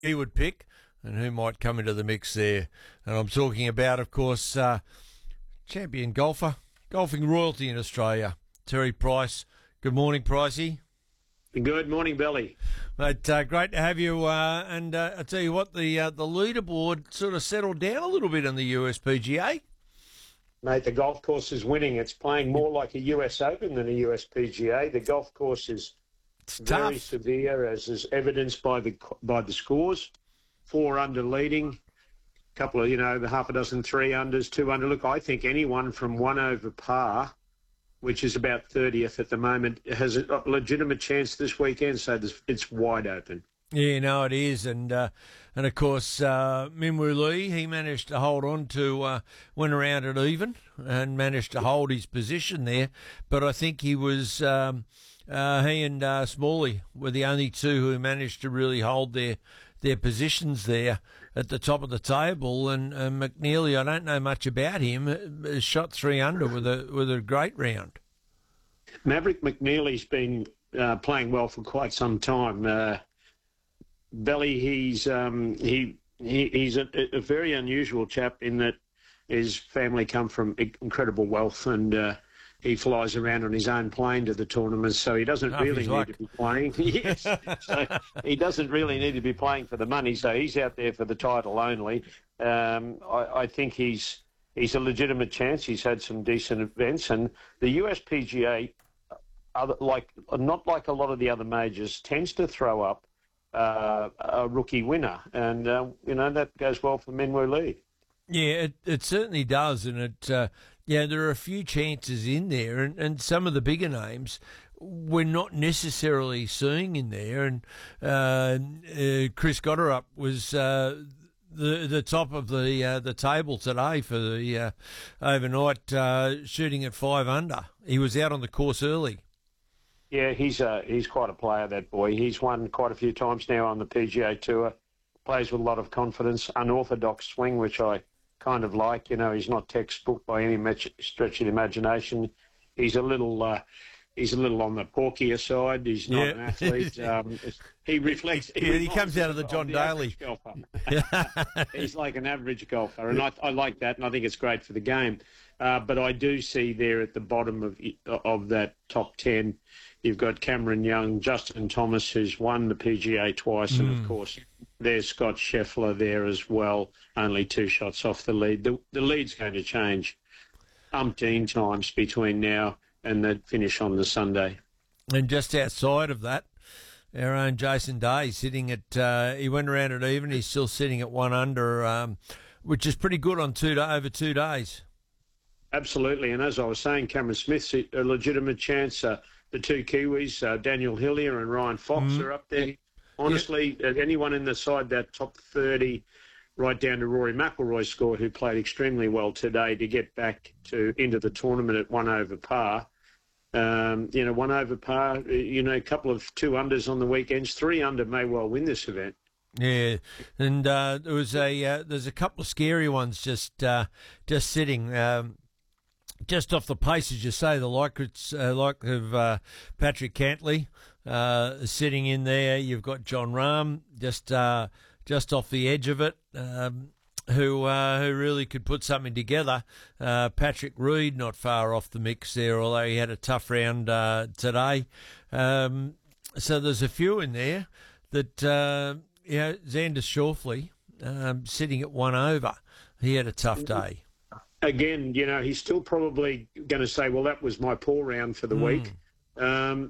he would pick and who might come into the mix there. And I'm talking about, of course, champion golfer, golfing royalty in Australia, Terry Price. Good morning, Pricey. Good morning, Billy. Mate, great to have you. And I tell you what, the leaderboard sort of settled down a little bit in the USPGA. Mate, the golf course is winning. It's playing more like a US Open than a USPGA. The golf course is very severe, as is evidenced by the scores. 4 under leading, a couple of, half a dozen 3 unders, 2 under. Look, I think anyone from 1 over par, which is about 30th at the moment, has a legitimate chance this weekend. So it's wide open. Yeah, no, it is, and of course, Minwoo Lee, he managed to hold on to went around at even and managed to hold his position there. But I think he was he and Smalley were the only two who managed to really hold their positions there at the top of the table. And McNeely, I don't know much about him, shot 3 under with a great round. Maverick McNeely's been playing well for quite some time. Belly, he's a very unusual chap in that his family come from incredible wealth, and he flies around on his own plane to the tournaments, so he doesn't really need to be playing. Yes, so he doesn't really need to be playing for the money, so he's out there for the title only. I think he's a legitimate chance. He's had some decent events, and the USPGA, not like a lot of the other majors, tends to throw up a rookie winner, and that goes well for Minwoo Lee. Yeah, it certainly does, and there are a few chances in there, and some of the bigger names we're not necessarily seeing in there. And Chris Gotterup was the top of the table today for the overnight, shooting at 5 under. He was out on the course early. Yeah, he's quite a player, that boy. He's won quite a few times now on the PGA Tour. Plays with a lot of confidence, unorthodox swing, which I kind of like. He's not textbook by any stretch of the imagination. He's a little on the porkier side. He's not an athlete. He reflects. He comes out of the John Daly. He's like an average golfer, and I like that, and I think it's great for the game. But I do see there at the bottom of that top 10, you've got Cameron Young, Justin Thomas, who's won the PGA twice, and of course there's Scott Scheffler there as well, only 2 shots off the lead. The lead's going to change umpteen times between now and the finish on the Sunday. And just outside of that, our own Jason Day sitting at, he went around at even, he's still sitting at 1 under, which is pretty good on over 2 days. Absolutely, and as I was saying, Cameron Smith's a legitimate chance. The 2 Kiwis, Daniel Hillier and Ryan Fox, are up there. Honestly, anyone in the side, that top 30, right down to Rory McIlroy's score, who played extremely well today to get back into the tournament at 1 over par. 1 over par, a couple of 2 unders on the weekends. 3 under may well win this event. Yeah, and there's a couple of scary ones just sitting. Just off the pace, as you say, the like of Patrick Cantley sitting in there. You've got John Rahm just off the edge of it, who really could put something together. Patrick Reed not far off the mix there, although he had a tough round today. So there's a few in there that Xander Schauffele sitting at 1 over. He had a tough day. Again, he's still probably going to say, well, that was my poor round for the week, and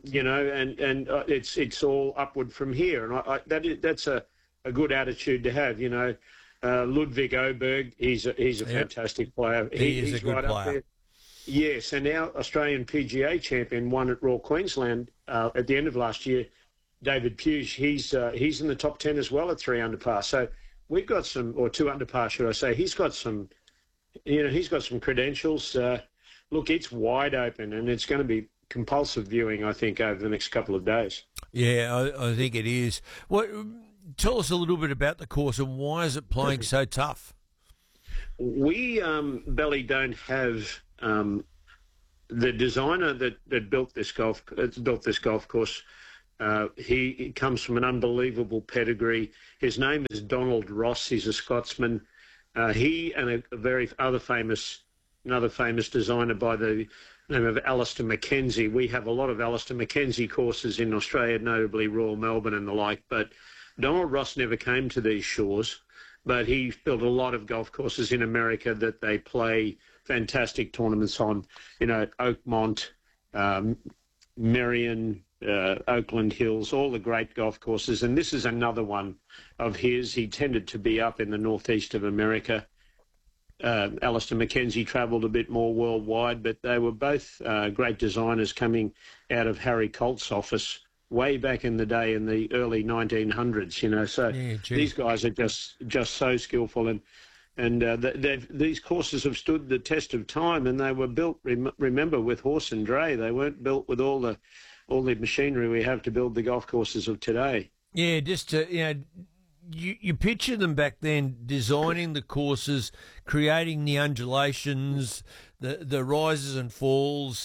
it's all upward from here. And that's a good attitude to have, Ludwig Oberg, he's a fantastic player. He's a good right player. Up there. Yes, and our Australian PGA champion won at Royal Queensland at the end of last year, David Hughes. He's in the top 10 as well at 3 under par. So we've got or 2 under par, should I say. He's got some credentials. Look, it's wide open, and it's going to be compulsive viewing, I think, over the next couple of days. Yeah, I think it is. Tell us a little bit about the course and why is it playing so tough? We, Belly, don't have the designer that built this golf course. He comes from an unbelievable pedigree. His name is Donald Ross. He's a Scotsman. He and another famous designer by the name of Alistair Mackenzie. We have a lot of Alistair Mackenzie courses in Australia, notably Royal Melbourne and the like. But Donald Ross never came to these shores, but he built a lot of golf courses in America that they play fantastic tournaments on, at Oakmont, Merion, Oakland Hills, all the great golf courses. And this is another one of his. He tended to be up in the northeast of America. Alistair Mackenzie travelled a bit more worldwide, but they were both great designers coming out of Harry Colt's office way back in the day in the early 1900s, So these guys are just so skillful. And these courses have stood the test of time, and they were built, remember, with horse and dray. They weren't built with all the machinery we have to build the golf courses of today. Yeah, just to, you picture them back then designing the courses, creating the undulations, the rises and falls,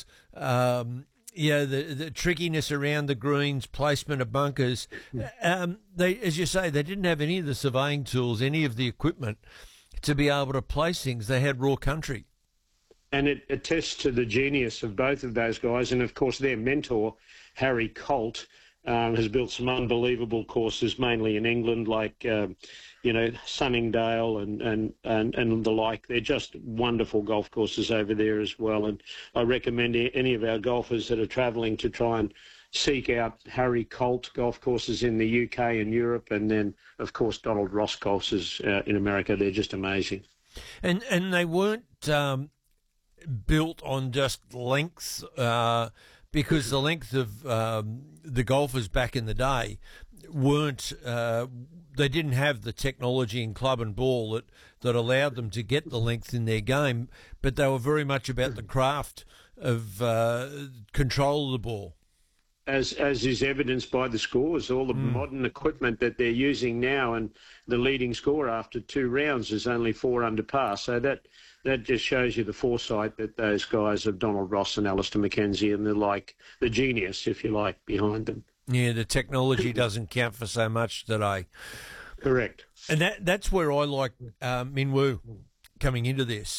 the trickiness around the greens, placement of bunkers. They, as you say, they didn't have any of the surveying tools, any of the equipment to be able to place things. They had raw country. And it attests to the genius of both of those guys. And, of course, their mentor, Harry Colt, has built some unbelievable courses, mainly in England, like, Sunningdale and the like. They're just wonderful golf courses over there as well. And I recommend any of our golfers that are travelling to try and seek out Harry Colt golf courses in the UK and Europe, and then, of course, Donald Ross courses in America. They're just amazing. And they weren't built on just length, because the length of the golfers back in the day weren't. They didn't have the technology in club and ball that allowed them to get the length in their game, but they were very much about the craft of control of the ball. As is evidenced by the scores, all the modern equipment that they're using now, and the leading score after 2 rounds is only 4 under par. So that just shows you the foresight that those guys of Donald Ross and Alistair Mackenzie and the genius, if you like, behind them. Yeah, the technology doesn't count for so much today. Correct. And that's where I like Min Woo coming into this.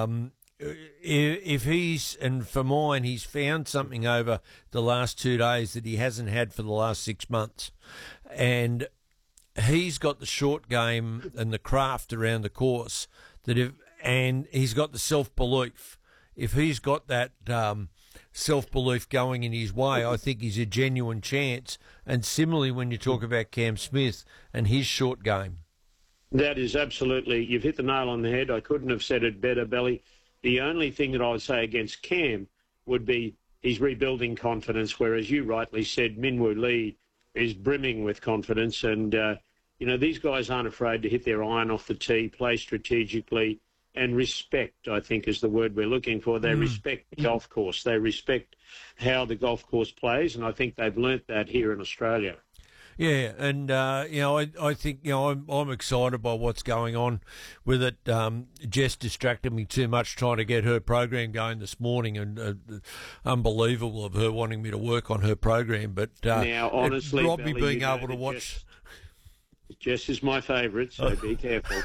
If and for mine, he's found something over the last 2 days that he hasn't had for the last 6 months. And he's got the short game and the craft around the course and he's got the self-belief. If he's got that self-belief going in his way, I think he's a genuine chance. And similarly, when you talk about Cam Smith and his short game. That is absolutely, you've hit the nail on the head. I couldn't have said it better, Belly. The only thing that I would say against Cam would be he's rebuilding confidence, whereas you rightly said Min Woo Lee is brimming with confidence. And, these guys aren't afraid to hit their iron off the tee, play strategically, and respect, I think, is the word we're looking for. They respect the golf course. They respect how the golf course plays, and I think they've learnt that here in Australia. Yeah, and I think I'm excited by what's going on with it. Jess distracted me too much trying to get her program going this morning, and unbelievable of her wanting me to work on her program. But now, honestly, Robbie being able to watch. Jess is my favourite, so be careful.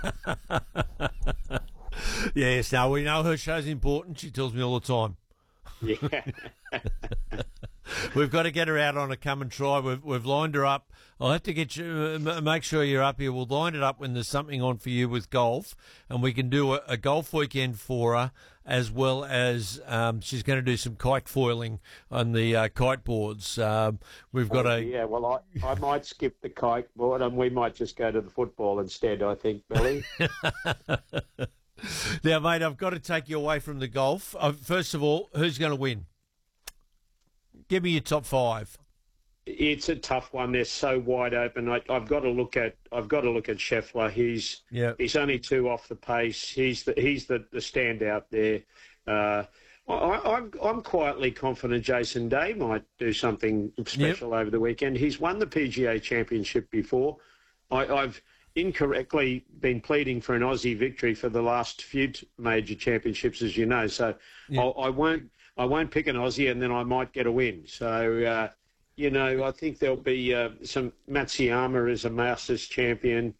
Yes, now we know her show's important. She tells me all the time. Yeah. We've got to get her out on a come and try. We've lined her up. I'll have to get you, make sure you're up here. We'll line it up when there's something on for you with golf, and we can do a golf weekend for her, as well as she's going to do some kite foiling on the kite boards. We've got Yeah, well, I might skip the kite board, and we might just go to the football instead, I think, Billy. Now, mate, I've got to take you away from the golf. First of all, who's going to win? Give me your top 5. It's a tough one. They're so wide open. I've got to look at Scheffler. He's only 2 off the pace. He's the standout there. I'm quietly confident Jason Day might do something special over the weekend. He's won the PGA Championship before. I've incorrectly been pleading for an Aussie victory for the last few major championships, as you know. So I won't pick an Aussie, and then I might get a win. So I think there'll be some Matsuyama is a Masters champion.